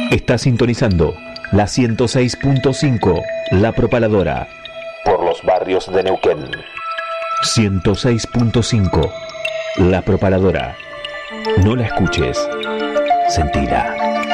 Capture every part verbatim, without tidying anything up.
Está sintonizando la ciento seis punto cinco, La Propaladora, por los barrios de Neuquén. ciento seis punto cinco, La Propaladora. No la escuches, sentila.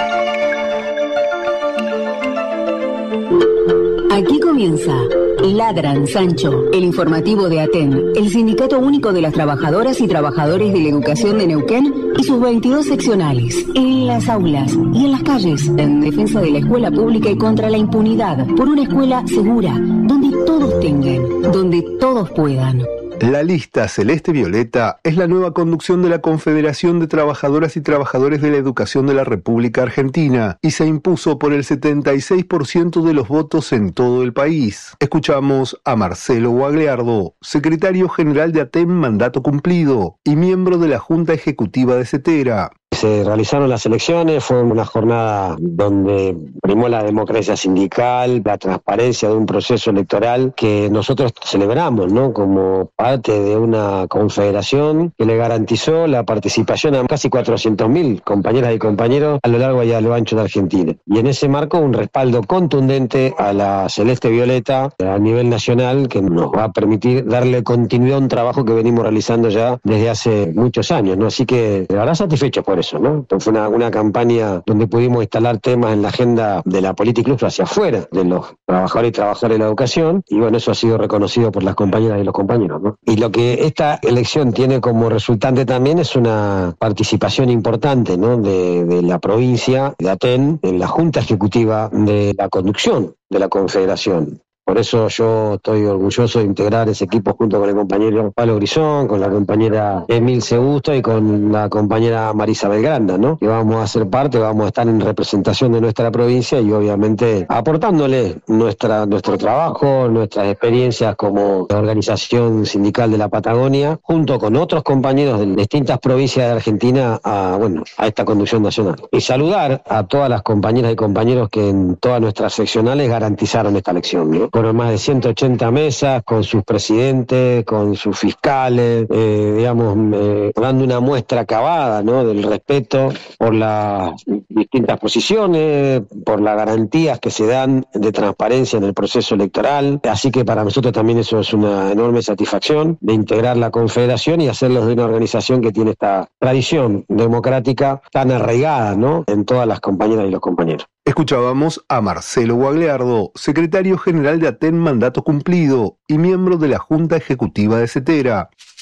Aquí comienza Ladran, Sancho, el informativo de ATEN, el Sindicato Único de las Trabajadoras y Trabajadores de la Educación de Neuquén y sus veintidós seccionales, en las aulas y en las calles, en defensa de la escuela pública y contra la impunidad, por una escuela segura, donde todos tengan, donde todos puedan. La lista celeste-violeta es la nueva conducción de la Confederación de Trabajadoras y Trabajadores de la Educación de la República Argentina y se impuso por el setenta y seis por ciento de los votos en todo el país. Escuchamos a Marcelo Guagliardo, secretario general de ATEN mandato cumplido y miembro de la Junta Ejecutiva de CETERA. Se realizaron las elecciones, fue una jornada donde primó la democracia sindical, la transparencia de un proceso electoral que nosotros celebramos, ¿no? Como parte de una confederación que le garantizó la participación a casi cuatrocientos mil compañeras y compañeros a lo largo y a lo ancho de Argentina. Y en ese marco un respaldo contundente a la celeste violeta a nivel nacional que nos va a permitir darle continuidad a un trabajo que venimos realizando ya desde hace muchos años, ¿no? Así que la verdad satisfecho por eso. ¿no? Entonces fue una, una campaña donde pudimos instalar temas en la agenda de la política incluso hacia afuera de los trabajadores y trabajadoras de la educación y bueno, eso ha sido reconocido por las compañeras y los compañeros. ¿no? Y lo que esta elección tiene como resultante también es una participación importante, ¿no? de, de la provincia de ATEN en la Junta Ejecutiva de la conducción de la Confederación. Por eso yo estoy orgulloso de integrar ese equipo junto con el compañero Pablo Grisón, con la compañera Emil Segusto y con la compañera Marisa Belgranda, ¿no? Que vamos a ser parte, vamos a estar en representación de nuestra provincia y obviamente aportándole nuestra, nuestro trabajo, nuestras experiencias como organización sindical de la Patagonia, junto con otros compañeros de distintas provincias de Argentina a, bueno, a esta conducción nacional. Y saludar a todas las compañeras y compañeros que en todas nuestras seccionales garantizaron esta elección, ¿no? Con más de ciento ochenta mesas, con sus presidentes, con sus fiscales, eh, digamos, eh, dando una muestra acabada, ¿no? del respeto por las distintas posiciones, por las garantías que se dan de transparencia en el proceso electoral. Así que para nosotros también eso es una enorme satisfacción de integrar la Confederación y hacerlo de una organización que tiene esta tradición democrática tan arraigada, ¿no? en todas las compañeras y los compañeros. Escuchábamos a Marcelo Guagliardo, secretario general de ATEN mandato cumplido y miembro de la Junta Ejecutiva de CETERA.